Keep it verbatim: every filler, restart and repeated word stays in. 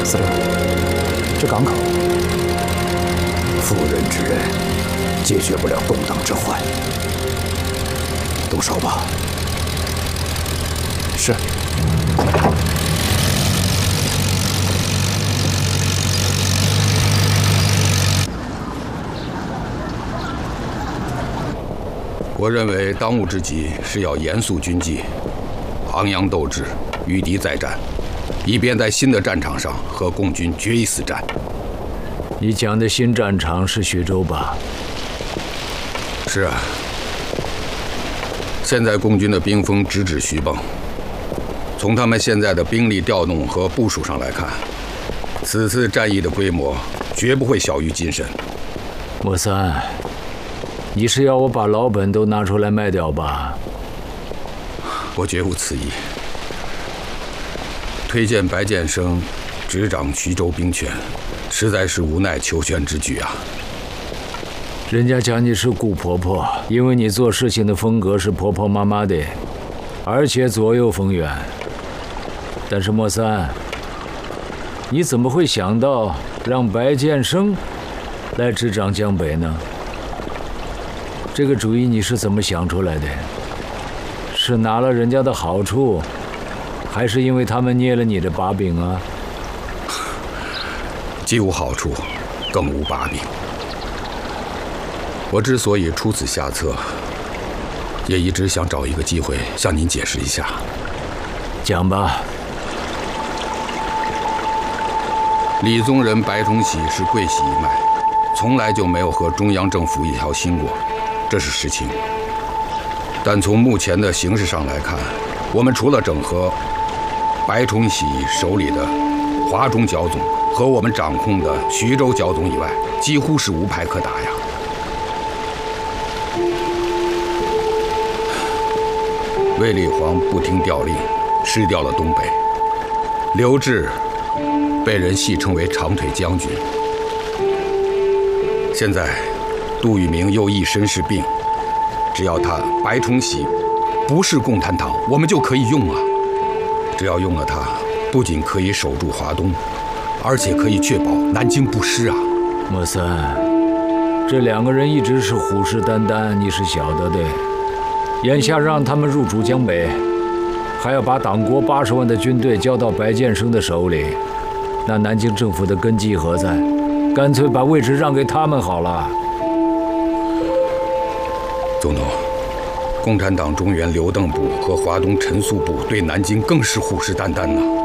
司令，这港口， 妇人之仁解决不了动荡之患。动手吧。 是。 我认为当务之急是要严肃军纪，昂扬斗志，与敌再战，以便在新的战场上和共军决一死战。 你讲的新战场是徐州吧？ 是啊。现在共军的兵锋直指徐蚌，从他们现在的兵力调动和部署上来看，此次战役的规模绝不会小于金身。 莫三。你是要我把老本都拿出来卖掉吧？ 我绝无此意。推荐白建生执掌徐州兵权，实在是无奈求全之举啊。 人家讲你是顾婆婆，因为你做事情的风格是婆婆妈妈的，而且左右逢源。但是莫三，你怎么会想到让白建生来执掌江北呢？这个主意你是怎么想出来的？是拿了人家的好处，还是因为他们捏了你的把柄啊？ 既无好处，更无把柄。我之所以出此下策，也一直想找一个机会向您解释一下。 讲吧。 李宗仁、白崇禧是桂系一脉，从来就没有和中央政府一条心过。这是实情，但从目前的形势上来看，我们除了整合白崇禧手里的华中剿总和我们掌控的徐州剿总以外，几乎是无牌可打呀。卫立煌不听调令，失掉了东北；刘峙被人戏称为长腿将军。现在杜聿明又一身是病，只要他白崇禧不是共产党，我们就可以用啊。只要用了他，不仅可以守住华东，而且可以确保南京不失啊。 莫三，这两个人一直是虎视眈眈，你是晓得的。眼下让他们入主江北，还要把党国八十万的军队交到白建生的手里，那南京政府的根基何在？干脆把位置让给他们好了。 总统，共产党中原刘邓部和华东陈粟部对南京更是虎视眈眈呐。